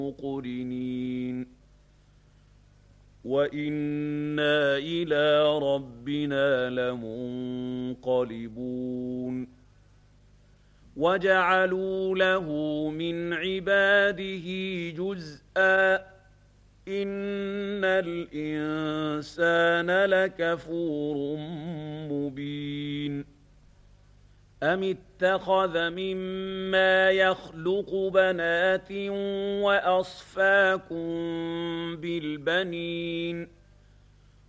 مقرنين وإنا إلى ربنا لمنقلبون وجعلوا له من عباده جزءا إن الإنسان لكفور مبين أم اتخذ مما يخلق بنات وأصفاكم بالبنين